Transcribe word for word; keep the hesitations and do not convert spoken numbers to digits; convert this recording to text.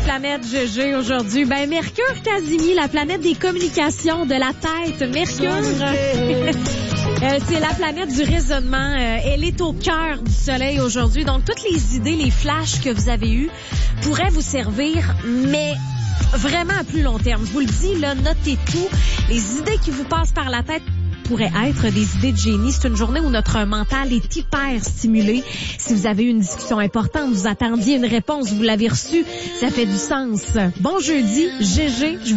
planète G G aujourd'hui? Ben, Mercure Casimir, la planète des communications, de la tête. Mercure, euh, c'est la planète du raisonnement. Euh, elle est au cœur du soleil aujourd'hui. Donc, toutes les idées, les flashs que vous avez eus pourraient vous servir, mais vraiment à plus long terme. Je vous le dis, là, notez tout. Les idées qui vous passent par la tête pourraient être des idées de génie. C'est une journée où notre mental est hyper stimulé. Si vous avez eu une discussion importante, vous attendiez une réponse, vous l'avez reçue, ça fait du sens. Bon jeudi, G G. Je